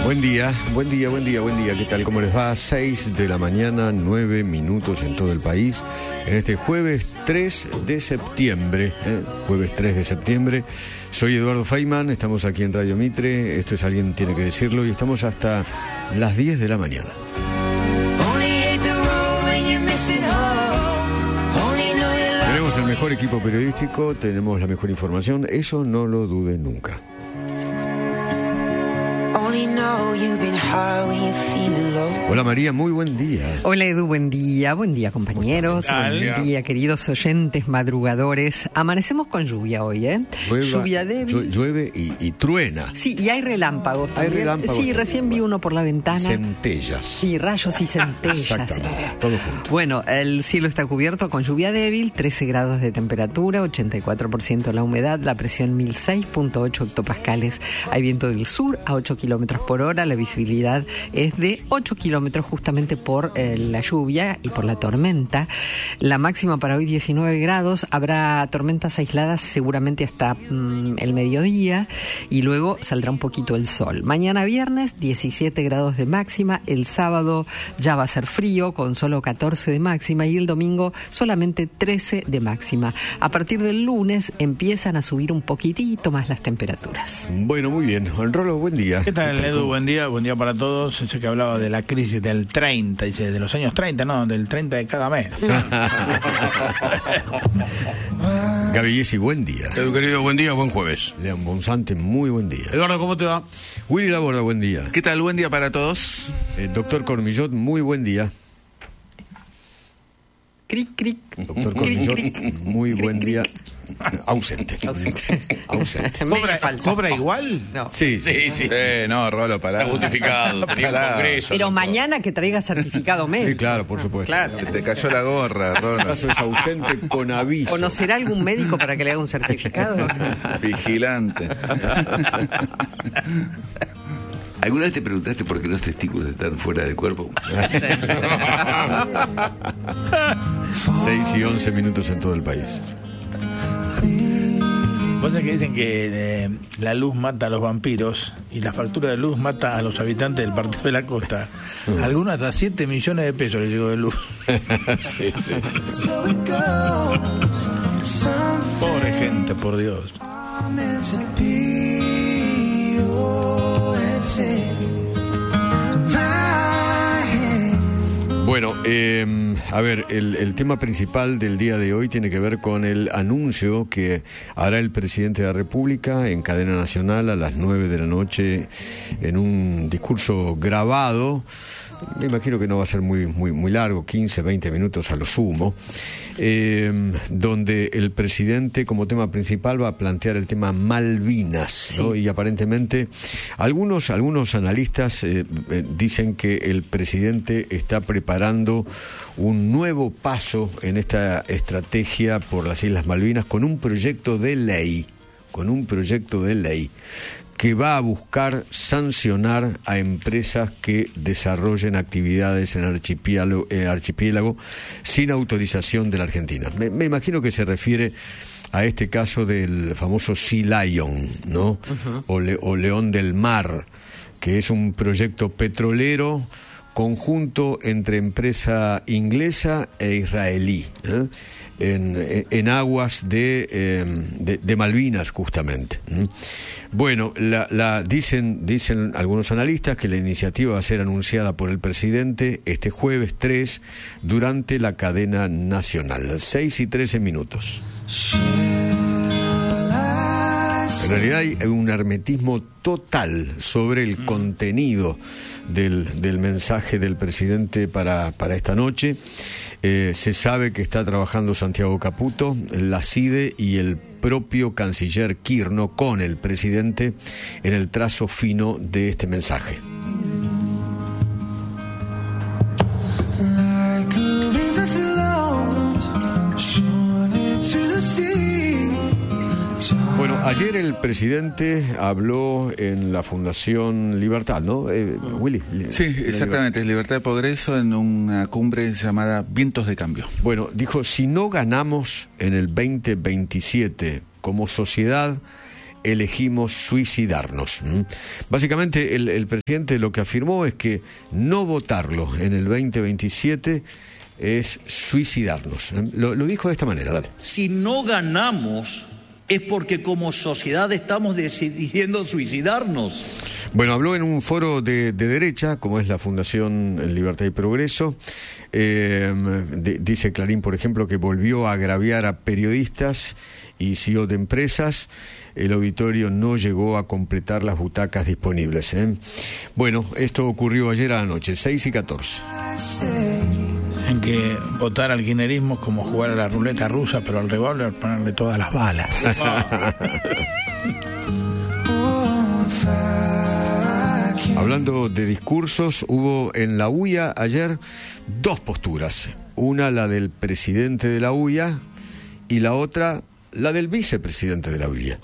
Buen día, buen día, buen día, buen día. ¿Qué tal? ¿Cómo les va? 6 de la mañana, 9 minutos en todo el país. En este jueves 3 de septiembre, jueves 3 de septiembre. Soy Eduardo Feynman, estamos aquí en Radio Mitre. Esto es Alguien Tiene que Decirlo y estamos hasta las 10 de la mañana. Tenemos el mejor equipo periodístico, tenemos la mejor información, eso no lo dude nunca. Hola María, muy buen día. Hola Edu, buen día compañeros, buen día queridos oyentes, madrugadores. Amanecemos con lluvia hoy, lluvia débil. Llueve y truena. Sí, y hay relámpagos también. Hay relámpagos. Sí, recién vi uno por la ventana. Centellas. Sí, rayos y centellas. Exactamente, todo junto. Bueno, el cielo está cubierto con lluvia débil, 13 grados de temperatura, 84% la humedad, la presión 1006.8 hectopascales. Hay viento del sur a 8 kilómetros por hora, la visibilidad es de 8 kilómetros justamente por la lluvia y por la tormenta. La máxima para hoy 19 grados, habrá tormentas aisladas seguramente hasta el mediodía y luego saldrá un poquito el sol. Mañana viernes 17 grados de máxima, el sábado ya va a ser frío con solo 14 de máxima y el domingo solamente 13 de máxima. A partir del lunes empiezan a subir un poquitito más las temperaturas. Bueno, muy bien. Juan Rolo, buen día. ¿Qué tal, Edu? Buen día para todos. Sé que hablaba de la crisis del 30, dice, de los años 30, no, del 30 de cada mes. Gaby Yesi, buen día. Edu, querido, buen día, buen jueves. Lean Bonsante, muy buen día. Eduardo, ¿cómo te va? Willy Laborda, buen día. ¿Qué tal? Buen día para todos. Doctor Cormillot, muy buen día. Cric, cric. Doctor Cormillot, muy buen día. Ausente. ¿Cobra igual? No. Sí. No, Rolo, pará. Está justificado. Tenía un congreso. Pero doctor. mañana que traiga certificado médico. Sí, claro, por supuesto. Claro. Que te cayó la gorra, El Rolo. caso es ausente con aviso. ¿Conocerá algún médico para que le haga un certificado? Vigilante. ¿Alguna vez te preguntaste por qué los testículos están fuera del cuerpo? 6 y 11 minutos en todo el país. Vos sabés que dicen que la luz mata a los vampiros y la factura de luz mata a los habitantes del Partido de la Costa. Algunos hasta 7 millones de pesos les llegó de luz. Sí. Pobre gente, por Dios. Bueno, a ver, el tema principal del día de hoy tiene que ver con el anuncio que hará el presidente de la República en cadena nacional a las 9 de la noche en un discurso grabado. Me imagino que no va a ser muy largo, 15, 20 minutos a lo sumo, donde el presidente como tema principal va a plantear el tema Malvinas, ¿no? Y aparentemente algunos analistas dicen que el presidente está preparando un nuevo paso en esta estrategia por las Islas Malvinas con un proyecto de ley que va a buscar sancionar a empresas que desarrollen actividades en el archipiélago sin autorización de la Argentina. Me imagino que se refiere a este caso del famoso Sea Lion, ¿no? Uh-huh. O León del Mar, que es un proyecto petrolero conjunto entre empresa inglesa e israelí, en aguas de Malvinas, justamente. Bueno, dicen algunos analistas que la iniciativa va a ser anunciada por el presidente este jueves 3 durante la cadena nacional, 6 y 13 minutos. En realidad hay un hermetismo total sobre el contenido del mensaje del presidente para esta noche. Se sabe que está trabajando Santiago Caputo, la CIDE y el propio canciller Kirno con el presidente en el trazo fino de este mensaje. Bueno, ayer el presidente habló en la Fundación Libertad, ¿no? Willy. Sí, exactamente, Libertad de Progreso, en una cumbre llamada Vientos de Cambio. Bueno, dijo, si no ganamos en el 2027 como sociedad, elegimos suicidarnos. Básicamente el presidente lo que afirmó es que no votarlo en el 2027 es suicidarnos. Lo dijo de esta manera, dale. Si no ganamos es porque como sociedad estamos decidiendo suicidarnos. Bueno, habló en un foro de derecha, como es la Fundación Libertad y Progreso. Dice Clarín, por ejemplo, que volvió a agraviar a periodistas y CEO de empresas. El auditorio no llegó a completar las butacas disponibles. Bueno, esto ocurrió ayer a la noche, 6:14. En que votar al kirchnerismo es como jugar a la ruleta rusa, pero al revólver ponerle todas las balas. Hablando de discursos, hubo en la UIA ayer dos posturas. Una, la del presidente de la UIA, y la otra, la del vicepresidente de la UIA.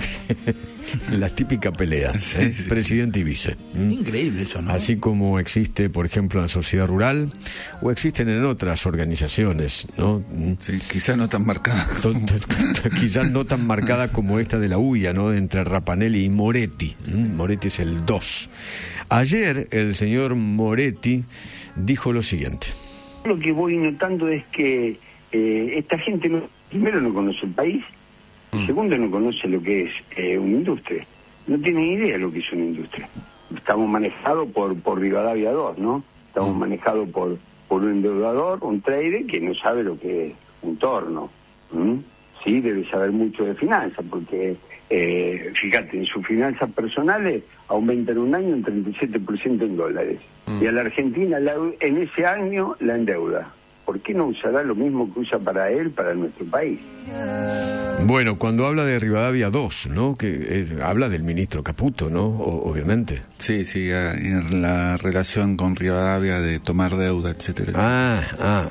La típica pelea, sí. Presidente y vice. Increíble eso, ¿no? Así como existe, por ejemplo, en la sociedad rural, o existen en otras organizaciones, ¿no? Sí, quizás no tan marcada. Quizás no tan marcada como esta de la UIA, ¿no? Entre Rapanelli y Moretti. Moretti es el 2. Ayer el señor Moretti dijo lo siguiente. Lo que voy notando es que esta gente primero no conoce el país, segundo no conoce lo que es una industria, no tienen idea de lo que es una industria. Estamos manejados por Rivadavia 2, ¿no? Estamos manejados por un endeudador, un trader que no sabe lo que es un torno. Sí, debe saber mucho de finanzas, porque fíjate, en sus finanzas personales aumentan un año un 37% en dólares. Y a la Argentina en ese año la endeuda. ¿Por qué no usará lo mismo que usa para él, para nuestro país? Bueno, cuando habla de Rivadavia 2, ¿no? Que habla del ministro Caputo, ¿no? Obviamente. Sí, en la relación con Rivadavia de tomar deuda, etcétera.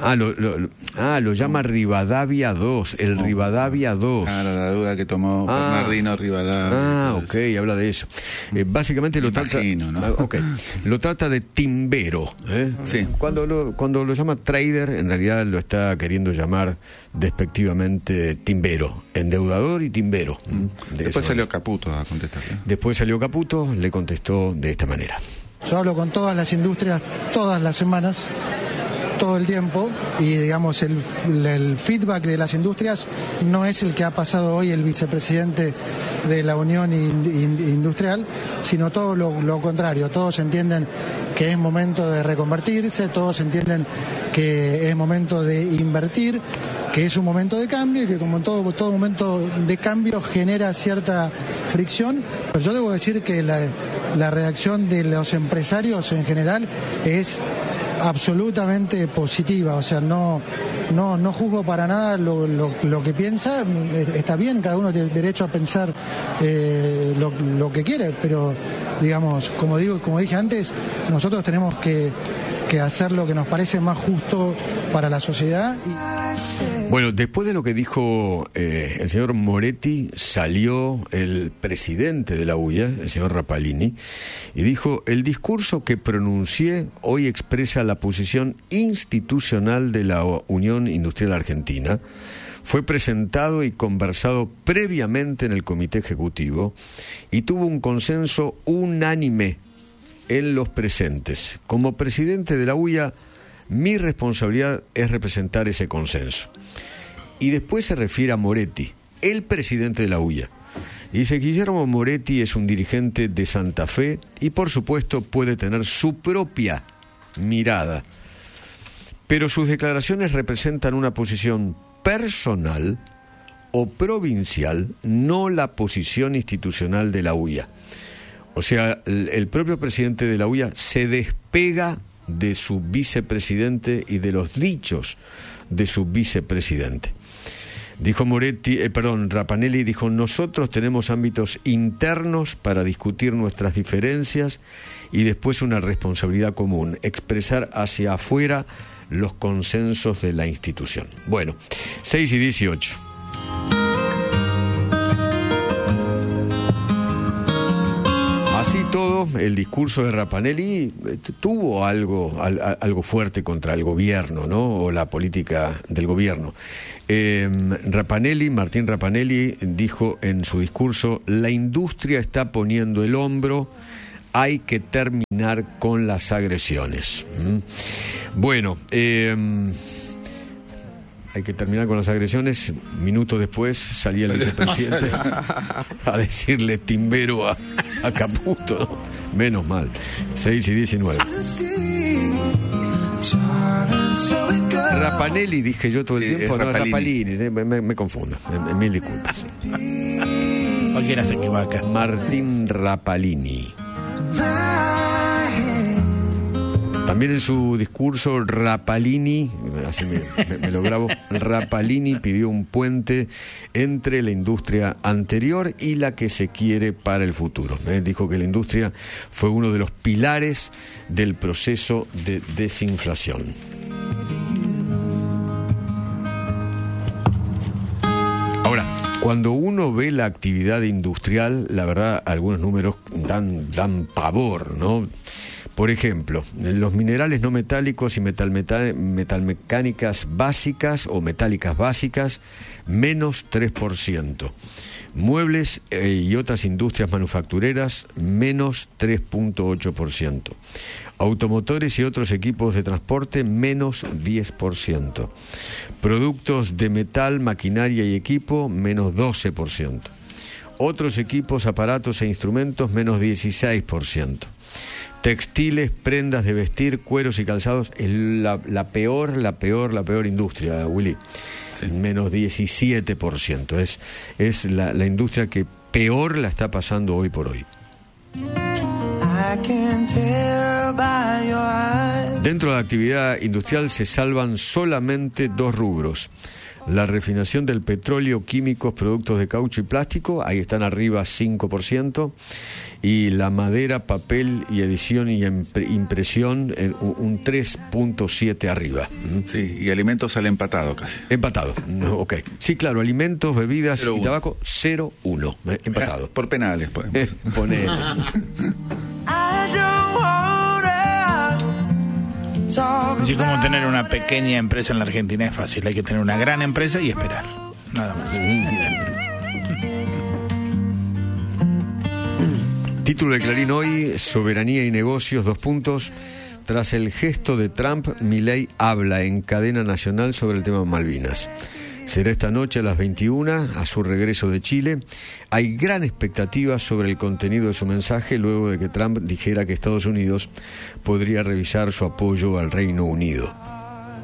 Lo llama Rivadavia 2, el Rivadavia 2. La deuda que tomó Bernardino Rivadavia. Ok, habla de eso. Básicamente lo trata, ¿no? Lo trata de timbero. Sí. Cuando lo llama trader, en realidad lo está queriendo llamar despectivamente timbero, endeudador y timbero. Después salió Caputo a contestarle. Después salió Caputo, le contestó de esta manera. Yo hablo con todas las industrias todas las semanas, todo el tiempo, y digamos el feedback de las industrias no es el que ha pasado hoy el vicepresidente de la Unión Industrial, sino todo lo contrario. Todos entienden que es momento de reconvertirse, todos entienden que es momento de invertir, que es un momento de cambio y que como todo momento de cambio genera cierta fricción. Pero yo debo decir que la reacción de los empresarios en general es absolutamente positiva, o sea, no juzgo para nada lo que piensa. Está bien, cada uno tiene derecho a pensar lo que quiere, pero digamos, como dije antes, nosotros tenemos que hacer lo que nos parece más justo para la sociedad. Bueno, después de lo que dijo el señor Moretti, salió el presidente de la UIA, el señor Rapalini, y dijo: el discurso que pronuncié hoy expresa la posición institucional de la Unión Industrial Argentina. Fue presentado y conversado previamente en el Comité Ejecutivo y tuvo un consenso unánime en los presentes. Como presidente de la UIA, mi responsabilidad es representar ese consenso. Y después se refiere a Moretti, el presidente de la UIA. Y dice: Guillermo Moretti es un dirigente de Santa Fe y por supuesto puede tener su propia mirada. Pero sus declaraciones representan una posición personal o provincial, no la posición institucional de la UIA. O sea, el propio presidente de la UIA se despega de su vicepresidente y de los dichos de su vicepresidente. Dijo Rapanelli dijo: nosotros tenemos ámbitos internos para discutir nuestras diferencias y después una responsabilidad común, expresar hacia afuera los consensos de la institución. Bueno, 6:18. Así todo, el discurso de Rapanelli tuvo algo fuerte contra el gobierno, ¿no? O la política del gobierno. Martín Rapanelli dijo en su discurso: la industria está poniendo el hombro, hay que terminar con las agresiones. Bueno, hay que terminar con las agresiones. Minutos después salía el vicepresidente a decirle timbero a Caputo, ¿no? Menos mal. 6:19. Rapanelli dije yo todo el tiempo, no, Rapalini, me confundo, mil disculpas. Cualquiera se equivoca. Martín Rapalini. También en su discurso Rapalini, así me lo grabo, Rapalini pidió un puente entre la industria anterior y la que se quiere para el futuro. Dijo que la industria fue uno de los pilares del proceso de desinflación. Ahora, cuando uno ve la actividad industrial, la verdad, algunos números dan pavor, ¿no? Por ejemplo, los minerales no metálicos y metalmecánicas básicas o metálicas básicas, menos 3%. Muebles y otras industrias manufactureras, menos 3.8%. Automotores y otros equipos de transporte, menos 10%. Productos de metal, maquinaria y equipo, menos 12%. Otros equipos, aparatos e instrumentos, menos 16%. Textiles, prendas de vestir, cueros y calzados, es la peor industria, Willy. Sí. Menos 17%. Es la industria que peor la está pasando hoy por hoy. Dentro de la actividad industrial se salvan solamente dos rubros: la refinación del petróleo, químicos, productos de caucho y plástico, ahí están arriba 5%, y la madera, papel y edición y impresión, un 3.7 arriba. Sí, y alimentos sale empatado casi. Empatado, ok. Sí, claro, alimentos, bebidas 0, y tabaco, 0-1, empatado. Por penales podemos. Poner. Así como tener una pequeña empresa en la Argentina es fácil, hay que tener una gran empresa y esperar, nada más. Título de Clarín hoy: soberanía y negocios, 2 puntos. Tras el gesto de Trump, Milei habla en cadena nacional sobre el tema Malvinas. Será esta noche a las 21, a su regreso de Chile. Hay gran expectativa sobre el contenido de su mensaje luego de que Trump dijera que Estados Unidos podría revisar su apoyo al Reino Unido.